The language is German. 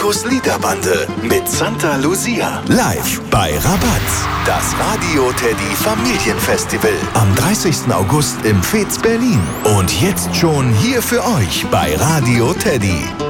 Markus Liederbande mit Santa Lucia. Live bei Rabatz. Das Radio Teddy Familienfestival. Am 30. August im Fez Berlin. Und jetzt schon hier für euch bei Radio Teddy.